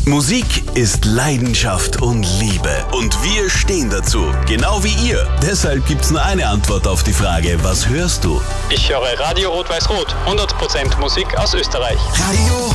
Musik ist Leidenschaft und Liebe. Und wir stehen dazu. Genau wie ihr. Deshalb gibt's nur eine Antwort auf die Frage, was hörst du? Ich höre Radio Rot-Weiß-Rot. 100% Musik aus Österreich. Radio